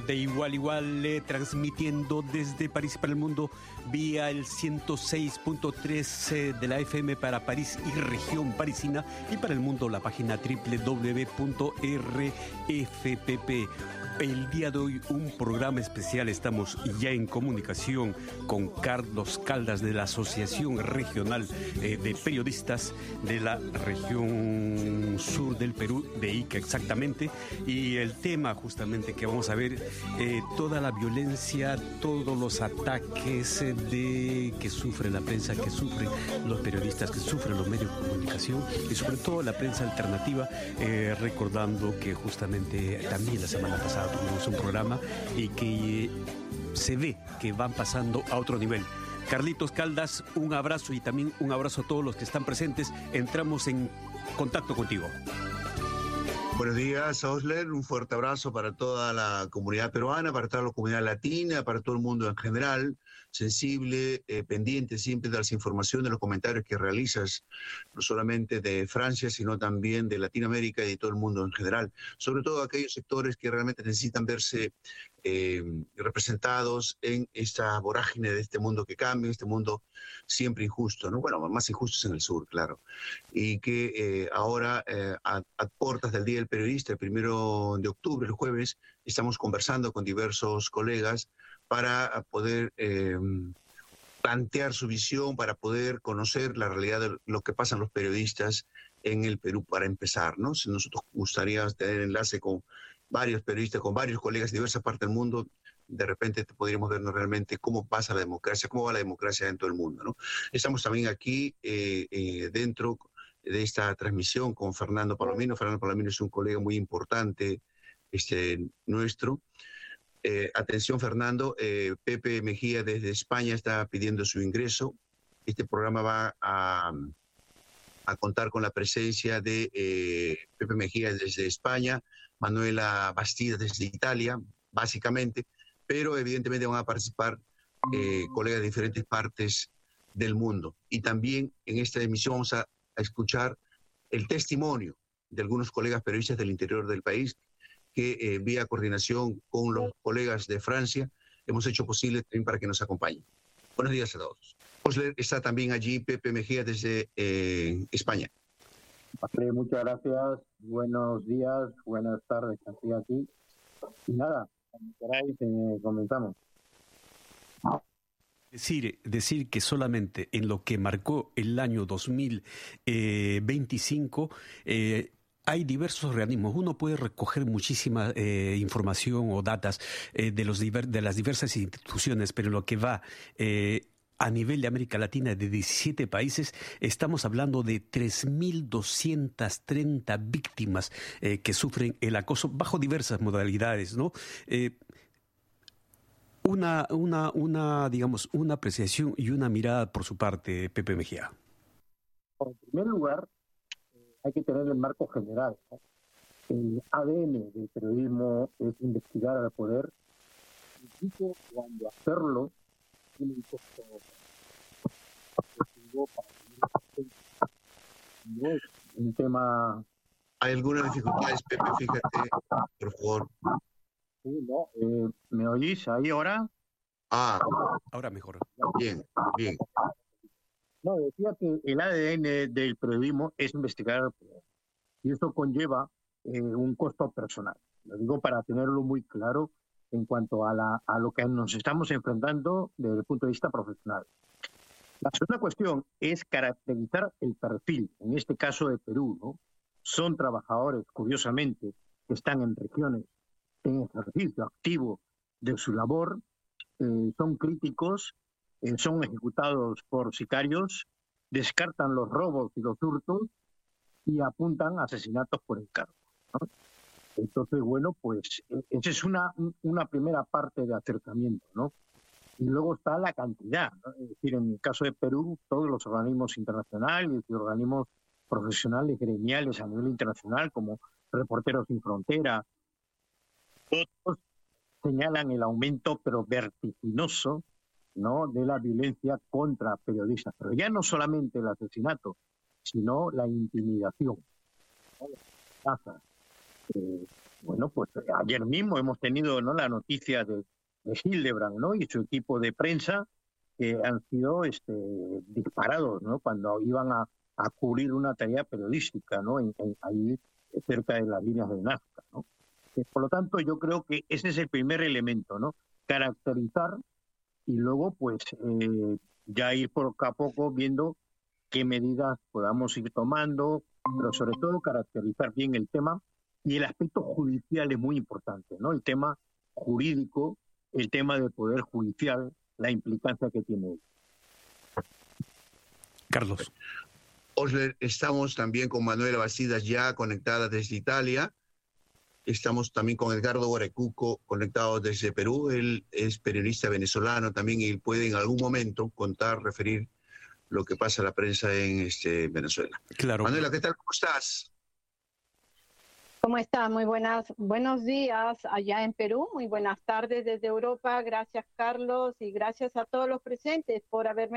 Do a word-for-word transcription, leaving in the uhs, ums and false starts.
De igual igual eh, transmitiendo desde París para el mundo vía el ciento seis punto tres eh, de la F M para París y región parisina, y para el mundo la página doble u doble u doble u punto r f p p. El día de hoy un programa especial. Estamos ya en comunicación con Carlos Caldas de la Asociación Regional eh, de Periodistas de la región sur del Perú, de Ica exactamente, y el tema justamente que vamos a ver, eh, toda la violencia, todos los ataques eh, de que sufre la prensa, que sufren los periodistas, que sufren los medios de comunicación y sobre todo la prensa alternativa, eh, recordando que justamente también la semana pasada tuvimos un programa y que eh, se ve que van pasando a otro nivel. Carlitos Caldas, un abrazo, y también un abrazo a todos los que están presentes. Entramos en contacto contigo. Buenos días, Osler. Un fuerte abrazo para toda la comunidad peruana, para toda la comunidad latina, para todo el mundo en general. Sensible, eh, pendiente siempre de las informaciones, de los comentarios que realizas, no solamente de Francia, sino también de Latinoamérica y de todo el mundo en general. Sobre todo aquellos sectores que realmente necesitan verse eh, representados en esta vorágine de este mundo que cambia, este mundo siempre injusto, ¿no? Bueno, más injustos en el sur, claro. Y que eh, ahora, eh, a, a puertas del Día del Periodista, el primero de octubre, el jueves, estamos conversando con diversos colegas para poder eh, plantear su visión, para poder conocer la realidad de lo que pasan los periodistas en el Perú, para empezar, ¿no? Si nosotros gustaría tener enlace con varios periodistas, con varios colegas de diversas partes del mundo, de repente podríamos vernos realmente cómo pasa la democracia, cómo va la democracia en todo el mundo, ¿no? Estamos también aquí eh, eh, dentro de esta transmisión con Fernando Palomino. Fernando Palomino es un colega muy importante este, nuestro. Eh, atención, Fernando, eh, Pepe Mejía desde España está pidiendo su ingreso. Este programa va a, a contar con la presencia de eh, Pepe Mejía desde España, Manuela Bastida desde Italia, básicamente, pero evidentemente van a participar eh, colegas de diferentes partes del mundo. Y también en esta emisión vamos a, a escuchar el testimonio de algunos colegas periodistas del interior del país, que eh, vía coordinación con los colegas de Francia hemos hecho posible también para que nos acompañen. Buenos días a todos. Osler, está también allí Pepe Mejía desde eh, España. Muchas gracias, buenos días, buenas tardes, estoy aquí. Y nada, cuando queráis, eh, comenzamos. Decir, decir que solamente en lo que marcó el año dos mil veinticinco, eh, hay diversos organismos. Uno puede recoger muchísima eh, información o datos eh, de, los diver, de las diversas instituciones, pero lo que va eh, a nivel de América Latina, de diecisiete países, estamos hablando de tres mil doscientas treinta víctimas eh, que sufren el acoso bajo diversas modalidades, ¿no? Eh, una, una, una, digamos, una apreciación y una mirada por su parte, Pepe Mejía. En primer lugar, hay que tener el marco general, ¿no? El A D N del periodismo es investigar al poder, incluso cuando hacerlo tiene un costo para no es un tema. ¿Hay algunas dificultades, Pepe? Fíjate, por favor. Sí, no, eh, ¿me oís ahí ahora? Ah, ahora mejor. Bien, bien. No, decía que el A D N del periodismo es investigar al poder. Y eso conlleva eh, un costo personal. Lo digo para tenerlo muy claro en cuanto a, la, a lo que nos estamos enfrentando desde el punto de vista profesional. La segunda cuestión es caracterizar el perfil, en este caso de Perú, ¿no? Son trabajadores, curiosamente, que están en regiones en ejercicio activo de su labor, eh, son críticos, eh, son ejecutados por sicarios, descartan los robos y los hurtos y apuntan a asesinatos por encargo, ¿no? Entonces, bueno, pues esa es una, una primera parte de acercamiento, ¿no? Y luego está la cantidad, ¿no? Es decir, en el caso de Perú, todos los organismos internacionales y organismos profesionales, gremiales a nivel internacional, como Reporteros Sin Frontera, todos señalan el aumento, pero vertiginoso, ¿no?, de la violencia contra periodistas. Pero ya no solamente el asesinato, sino la intimidación, ¿no?, las amenazas, eh, Bueno, pues ayer mismo hemos tenido, ¿no?, la noticia de, de Hildebrand, ¿no?, y su equipo de prensa, que han sido este, disparados, ¿no?, cuando iban a, a cubrir una tarea periodística, ¿no?, en, en, ahí cerca de las líneas de Nazca, ¿no? Por lo tanto, yo creo que ese es el primer elemento, ¿no?, caracterizar y luego, pues, eh, ya ir poco a poco viendo qué medidas podamos ir tomando, pero sobre todo caracterizar bien el tema. Y el aspecto judicial es muy importante, ¿no? El tema jurídico, el tema del poder judicial, la implicancia que tiene. Carlos. Osler, estamos también con Manuela Bastidas ya conectada desde Italia. Estamos también con Edgardo Guarecuco conectado desde Perú. Él es periodista venezolano también y puede en algún momento contar, referir lo que pasa a la prensa en este, Venezuela. Claro. Manuela, ¿qué tal? ¿Cómo estás? ¿Cómo estás? Muy buenas, buenos días allá en Perú, muy buenas tardes desde Europa. Gracias, Carlos, y gracias a todos los presentes por haberme